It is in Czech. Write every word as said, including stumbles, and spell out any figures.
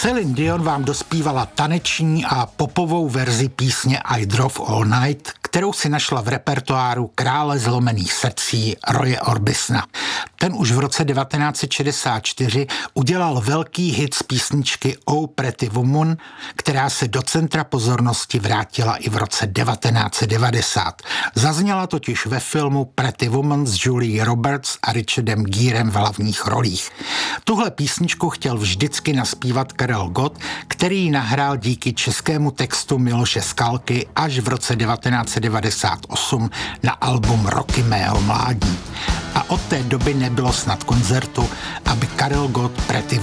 Celine Dion vám dospívala taneční a popovou verzi písně I Drove All Night, kterou si našla v repertoáru krále zlomených srdcí Roye Orbisona. Ten už v roce devatenáct set šedesát čtyři udělal velký hit z písničky Oh Pretty Woman, která se do centra pozornosti vrátila i v roce devatenáct set devadesát. Zazněla totiž ve filmu Pretty Woman s Julie Roberts a Richardem Gerem v hlavních rolích. Tuhle písničku chtěl vždycky naspívat Karel Gott, který ji nahrál díky českému textu Miloše Skalky až v roce devatenáct set devadesát osm na album Roky mého mládí. A od té doby nebylo snad koncertu, aby Karel Gott Pretty